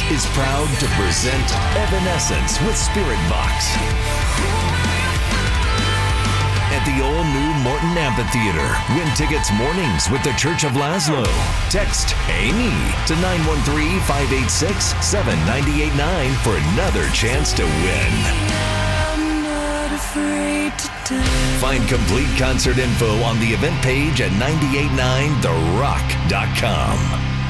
is proud to present Evanescence with Spirit Box at the all-new Morton Amphitheater. Win tickets mornings with the Church of Laszlo. Text Amy to 913-586-7989 for another chance to win. Find complete concert info on the event page at 989therock.com.